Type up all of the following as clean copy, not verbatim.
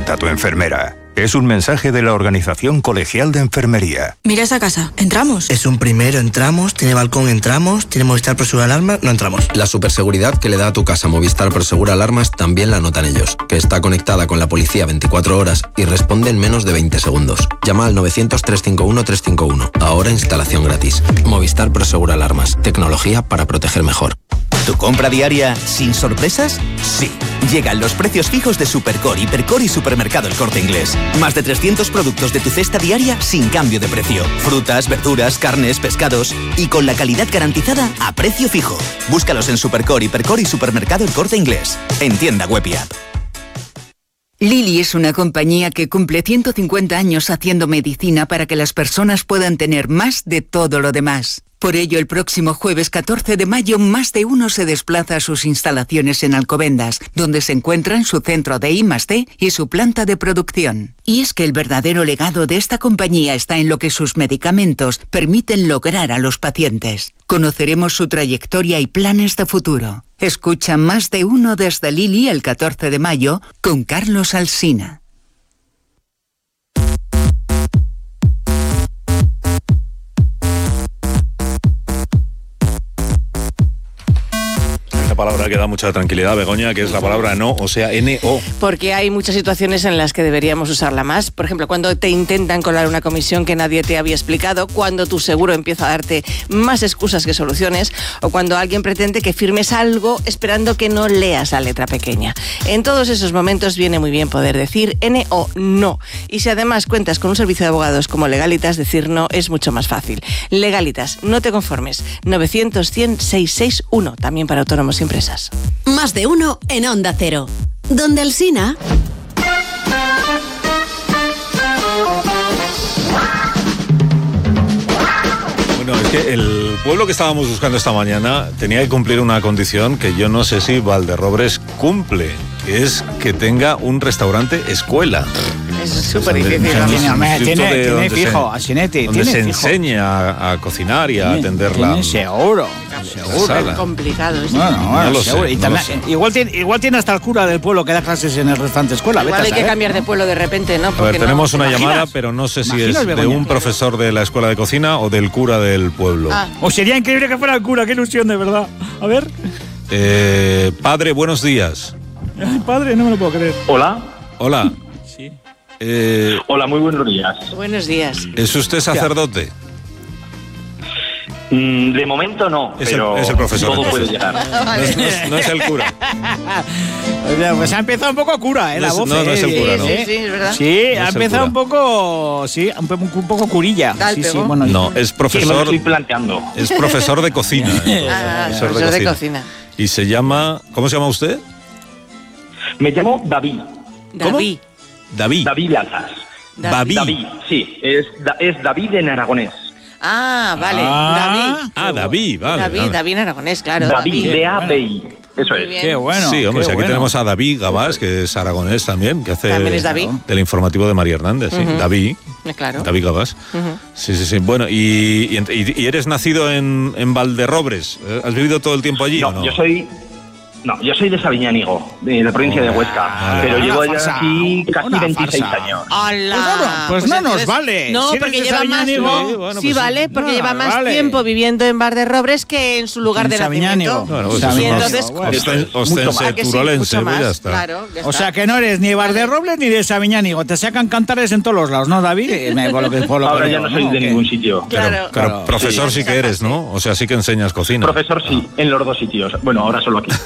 Pregunta a tu enfermera. Es un mensaje de la Organización Colegial de Enfermería. Mira esa casa. ¿Entramos? Es un primero, entramos. Tiene balcón, entramos. Tiene Movistar Prosegur Alarmas, no entramos. La superseguridad que le da a tu casa Movistar Prosegur Alarmas también la notan ellos, que está conectada con la policía 24 horas y responde en menos de 20 segundos. Llama al 900-351-351. Ahora instalación gratis. Movistar Prosegur Alarmas. Tecnología para proteger mejor. ¿Tu compra diaria sin sorpresas? Sí. Llegan los precios fijos de Supercore, Hipercore y Supermercado El Corte Inglés. Más de 300 productos de tu cesta diaria sin cambio de precio. Frutas, verduras, carnes, pescados y con la calidad garantizada a precio fijo. Búscalos en Supercore, Hipercore y Supermercado El Corte Inglés. En tienda web y app. Lilly es una compañía que cumple 150 años haciendo medicina para que las personas puedan tener más de todo lo demás. Por ello, el próximo jueves 14 de mayo, más de uno se desplaza a sus instalaciones en Alcobendas, donde se encuentran su centro de I+D y su planta de producción. Y es que el verdadero legado de esta compañía está en lo que sus medicamentos permiten lograr a los pacientes. Conoceremos su trayectoria y planes de futuro. Escucha Más de uno desde Lilly el 14 de mayo con Carlos Alsina. Palabra que da mucha tranquilidad, Begoña, que es la palabra no, o sea, N-O. Porque hay muchas situaciones en las que deberíamos usarla más. Por ejemplo, cuando te intentan colar una comisión que nadie te había explicado, cuando tu seguro empieza a darte más excusas que soluciones, o cuando alguien pretende que firmes algo esperando que no leas la letra pequeña. En todos esos momentos viene muy bien poder decir N-O, no. Y si además cuentas con un servicio de abogados como Legalitas, decir no es mucho más fácil. Legalitas, no te conformes. 900-100-661, también para autónomos y empresas. Más de uno en Onda Cero. Donde Alsina. Bueno, es que el pueblo que estábamos buscando esta mañana tenía que cumplir una condición que yo no sé si Valderrobres cumple, que es que tenga un restaurante escuela. Es súper difícil. Tiene fijo, Asinetti. Donde se enseña a cocinar y a atender la... Seguro. Es complicado. No lo sé. Y también, igual tiene hasta el cura del pueblo que da clases en el restaurante escuela. Igual hay que cambiar de pueblo de repente, ¿no? A ver, tenemos una llamada, pero no sé si es de un profesor de la escuela de cocina o del cura del pueblo. O sería increíble que fuera el cura, qué ilusión, de verdad. A ver. Padre, buenos días. Ay, padre, no me lo puedo creer. Hola. Sí. Hola, muy buenos días. Buenos días. ¿Es usted sacerdote? De momento no, pero es el profesor, todo puede llegar. No es el cura. Pues ha empezado un poco cura, la voz. No es el cura, ¿no? Sí, es verdad. Sí, ha empezado un poco, un poco curilla. Sí, bueno, no, es profesor. Sí, me lo estoy planteando. Es profesor de cocina. Profesor de cocina. Y se llama, ¿cómo se llama usted? Me llamo David. David. David. David Alzas. David, sí, es David en aragonés. Ah, vale. David, vale. David en aragonés, claro. David, D-A-B-I. Eso es. Qué bueno. Sí, hombre, aquí tenemos a David Gabás, que es aragonés también, que hace ¿También es David? Del informativo de María Hernández, sí. David. Claro. David Gabás. Sí. Bueno, y eres nacido en Valderrobres. ¿Has vivido todo el tiempo allí o no? Yo soy de Sabiñánigo, de la provincia de Huesca, pero llevo ya aquí casi 26 años. Pues no nos vale. No, porque lleva más. Sí, vale, porque lleva más tiempo viviendo en Valderrobres que en su lugar de nacimiento. Y entonces, ostense turolense, pues ya está. Claro, o sea que no eres ni de Valderrobres ni de Sabiñánigo. Te sacan cantares en todos los lados, ¿no, David? Ahora ya no soy de ningún sitio. Claro, profesor sí que eres, ¿no? O sea, sí que enseñas cocina. Profesor sí, en los dos sitios. Bueno, ahora solo aquí.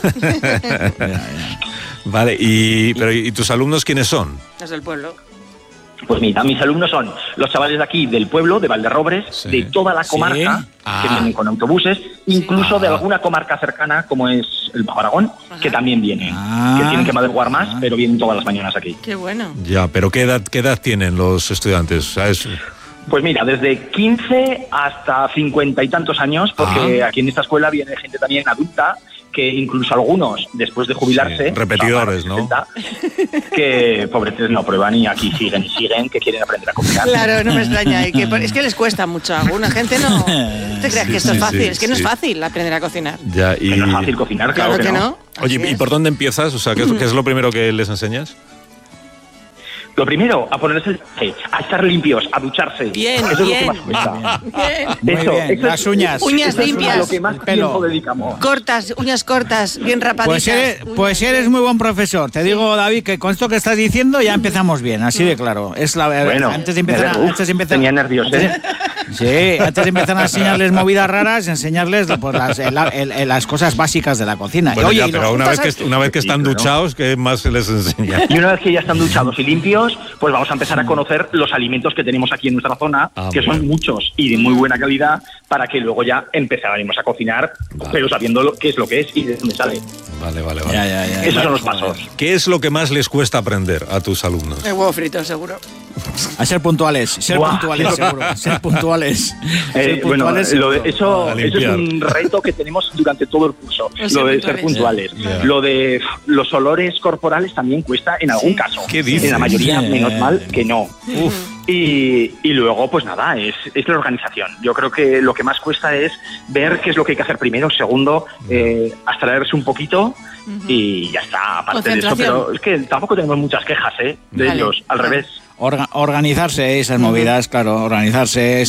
Vale, ¿y tus alumnos quiénes son? Los del pueblo. Pues mira, mis alumnos son los chavales de aquí, del pueblo, de Valderrobres, de toda la comarca, que vienen con autobuses, incluso de alguna comarca cercana, como es el Bajo Aragón, que también vienen, que tienen que madrugar más, pero vienen todas las mañanas aquí. Qué bueno. Ya, pero ¿qué edad tienen los estudiantes? ¿Sabes? Pues mira, desde 15 hasta 50 y tantos años, porque aquí en esta escuela viene gente también adulta, que incluso algunos, después de jubilarse... repetidores, ¿no? Que pobretes no prueban y aquí siguen, que quieren aprender a cocinar. Claro, no me extraña. Es que les cuesta mucho. Alguna gente no... ¿Te creas que esto es fácil? Es que no es fácil aprender a cocinar. Ya, que no es fácil cocinar, claro que no. Oye, ¿y por dónde empiezas? O sea, ¿qué es lo primero que les enseñas? Lo primero, a ponerse el traje, a estar limpios, a ducharse. Bien, eso bien. es lo que más cuesta. Bien. Eso Las uñas. Uñas limpias. lo que más tiempo dedicamos. Cortas, uñas cortas, bien rapaditas. Pues eres muy buen profesor. Te digo, David, que con esto que estás diciendo ya empezamos bien, así de claro. Es la Bueno, antes de empezar, tenía nervios, Sí, antes de empezar a enseñarles movidas raras, enseñarles pues, las cosas básicas de la cocina. Bueno, Oye, ya, pero una vez que están duchados, ¿qué más se les enseña? Y una vez que ya están duchados y limpios, pues vamos a empezar a conocer los alimentos que tenemos aquí en nuestra zona, que son muchos y de muy buena calidad, para que luego ya empezaremos a cocinar, pero sabiendo qué es lo que es y de dónde sale. Vale. Ya. Esos son los pasos. ¿Qué es lo que más les cuesta aprender a tus alumnos? El huevo frito, seguro. A ser puntuales, seguro. Ser puntuales. Bueno, eso es un reto que tenemos durante todo el curso, lo de ser puntuales. Lo de los olores corporales también cuesta en algún caso. ¿Qué dices? En la mayoría, menos mal que no. Y luego, pues nada, es la organización. Yo creo que lo que más cuesta es ver qué es lo que hay que hacer primero, segundo, abstraerse un poquito y ya está, aparte de eso. Pero es que tampoco tenemos muchas quejas de ellos, al revés. Organizarse, esas movidas, claro, organizarse,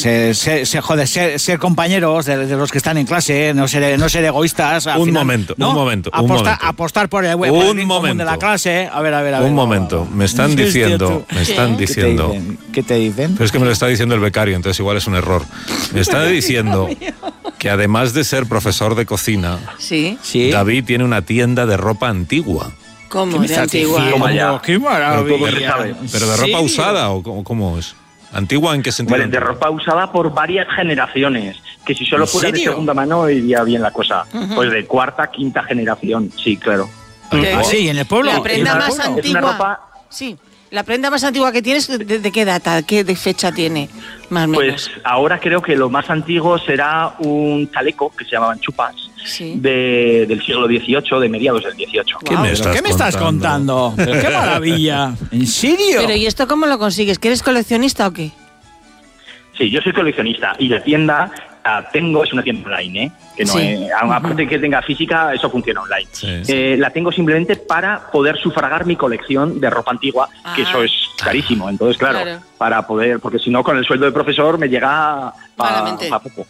ser compañeros de los que están en clase, no ser egoístas. Un momento. Apostar por el bien común de la clase. A ver. Un momento, me están diciendo. ¿Qué te dicen? Pero es que me lo está diciendo el becario, entonces igual es un error. Me está diciendo que además de ser profesor de cocina, David tiene una tienda de ropa antigua. ¿Cómo? ¿De antigua? ¡Qué maravilla! ¿Pero de ropa usada o cómo es? ¿Antigua en qué sentido? Bueno, de ropa usada por varias generaciones, que si solo fuera de segunda mano iría bien la cosa. Pues de cuarta, quinta generación, sí, claro. Sí, en el pueblo. La prenda más antigua. Es una ropa... Sí. ¿La prenda más antigua que tienes, de qué data, qué fecha tiene, más o menos? Pues ahora creo que lo más antiguo será un chaleco, que se llamaban chupas, del siglo XVIII, de mediados del XVIII. Wow. ¿Qué me estás contando? Pero ¡qué maravilla! ¿En serio? Pero ¿y esto cómo lo consigues? ¿Que eres coleccionista o qué? Sí, yo soy coleccionista y la tienda es una tienda online, que no aparte de que tenga física, eso funciona online. La tengo simplemente para poder sufragar mi colección de ropa antigua, que eso es carísimo. Entonces, claro, para poder, porque si no, con el sueldo de profesor me llega para poco.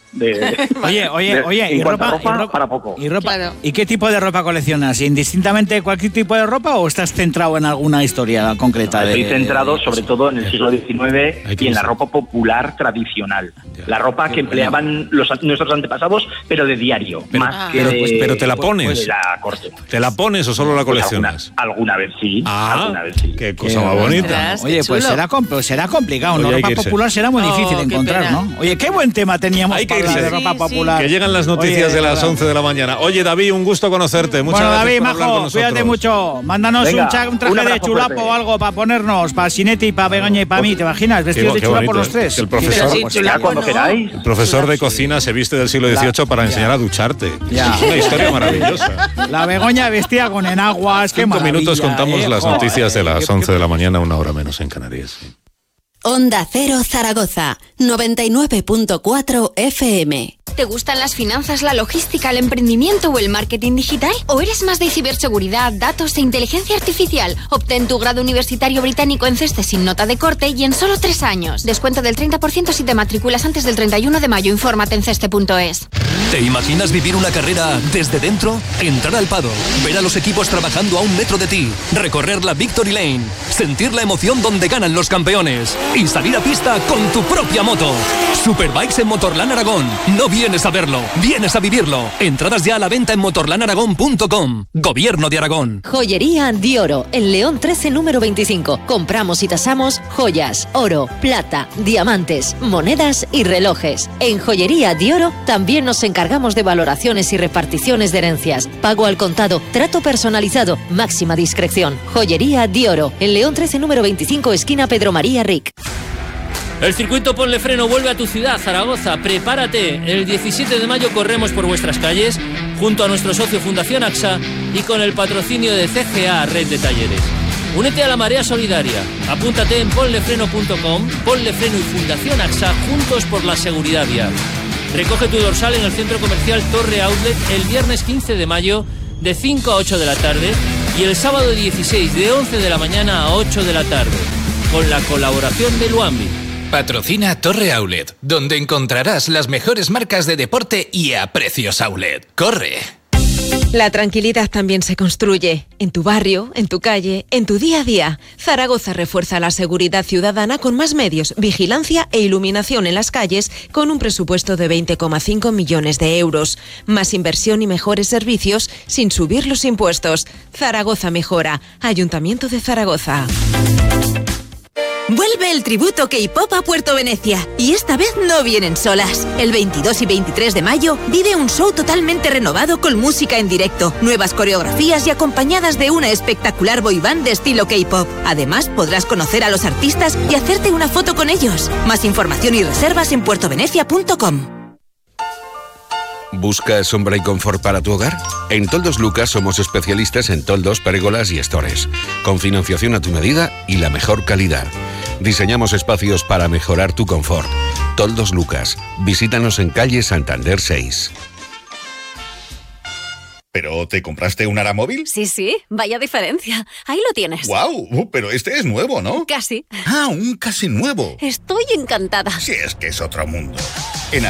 Oye, ¿y ropa para poco? ¿Y ropa? Claro. ¿Y qué tipo de ropa coleccionas? ¿Indistintamente cualquier tipo de ropa o estás centrado en alguna historia concreta? Estoy centrado sobre todo en el siglo XIX y en la ropa popular tradicional. La ropa que empleaban nuestros antepasados, pero de diario. Pero te la pones. De la corte. ¿Te la pones o solo la coleccionas? Alguna vez sí. Qué cosa más bonita. Oye, pues será complicado, ¿no? Ropa popular será muy difícil de encontrar, ¿no? Oye, qué buen tema teníamos para hablar de ropa popular. Que llegan las noticias de las 11 de la mañana. Oye, David, un gusto conocerte. Muchas gracias David, por hablar con nosotros. Cuídate mucho. Mándanos un traje de chulapo o algo para ponernos, para Sinetti, para Begoña y para mí. ¿Te imaginas? Vestidos de chulapo los tres. El profesor de cocina se viste del siglo XVIII para enseñar a ducharte. Es una historia maravillosa. La Begoña vestía con enaguas. 5 minutos contamos las noticias de las 11 de la mañana, una hora menos en Canarias. Onda Cero Zaragoza, 99.4 FM. ¿Te gustan las finanzas, la logística, el emprendimiento o el marketing digital? ¿O eres más de ciberseguridad, datos e inteligencia artificial? Obtén tu grado universitario británico en CESTE sin nota de corte y en solo 3 años. Descuento del 30% si te matriculas antes del 31 de mayo. Infórmate en ceste.es. ¿Te imaginas vivir una carrera desde dentro? Entrar al paddock, ver a los equipos trabajando a 1 metro de ti, recorrer la Victory Lane, sentir la emoción donde ganan los campeones y salir a pista con tu propia moto. Superbikes en Motorland Aragón. No vienes a verlo, vienes a vivirlo. Entradas ya a la venta en motorlandaragón.com. Gobierno de Aragón. Joyería Dioro, en León 13, número 25. Compramos y tasamos joyas, oro, plata, diamantes, monedas y relojes. En Joyería Dioro también nos encargamos de valoraciones y reparticiones de herencias. Pago al contado, trato personalizado, máxima discreción. Joyería Dioro, en León 13, número 25, esquina Pedro María Ric. El circuito Ponle Freno vuelve a tu ciudad, Zaragoza. Prepárate. El 17 de mayo corremos por vuestras calles, junto a nuestro socio Fundación AXA y con el patrocinio de CGA Red de Talleres. Únete a la marea solidaria. Apúntate en ponlefreno.com. Ponle Freno y Fundación AXA, juntos por la seguridad vial. Recoge tu dorsal en el centro comercial Torre Outlet el viernes 15 de mayo de 5 a 8 de la tarde y el sábado 16 de 11 de la mañana a 8 de la tarde. con la colaboración de Luambi. Patrocina Torre Outlet, donde encontrarás las mejores marcas de deporte y a precios outlet. ¡Corre! La tranquilidad también se construye en tu barrio, en tu calle, en tu día a día. Zaragoza refuerza la seguridad ciudadana con más medios, vigilancia e iluminación en las calles con un presupuesto de 20,5 millones de euros. Más inversión y mejores servicios sin subir los impuestos. Zaragoza mejora. Ayuntamiento de Zaragoza. Vuelve el tributo K-Pop a Puerto Venecia y esta vez no vienen solas. El 22 y 23 de mayo vive un show totalmente renovado con música en directo, nuevas coreografías y acompañadas de una espectacular boy band de estilo K-Pop. Además podrás conocer a los artistas y hacerte una foto con ellos. Más información y reservas en puertovenecia.com. ¿Buscas sombra y confort para tu hogar? En Toldos Lucas somos especialistas en toldos, pérgolas y estores, con financiación a tu medida y la mejor calidad. Diseñamos espacios para mejorar tu confort. Toldos Lucas. Visítanos en calle Santander 6. ¿Pero te compraste un Aramóvil? Sí, vaya diferencia. Ahí lo tienes. ¡Guau! Pero este es nuevo, ¿no? Casi. Ah, un casi nuevo. Estoy encantada. Si es que es otro mundo.